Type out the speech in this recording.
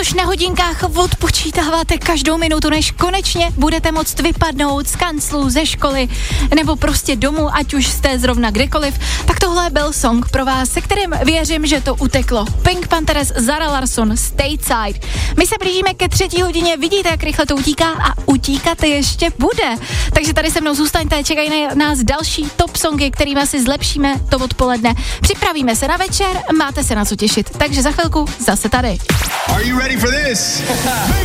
Jelikož na hodinkách odpočítáváte každou minutu, než konečně budete moct vypadnout z kanclu, ze školy nebo prostě domů, ať už jste zrovna kdekoliv, tak tohle byl song pro vás, se kterým věřím, že to uteklo. Pink Panthers, Zara Larsson, Stateside. My se blížíme ke 3. hodině, vidíte, jak rychle to utíká a utíkat ještě bude. Takže tady se mnou zůstaňte, čekají na nás další top songy, kterými si zlepšíme to odpoledne. Připravíme se na večer, máte se na co těšit. Takže za chvilku zase tady. Are you ready for this?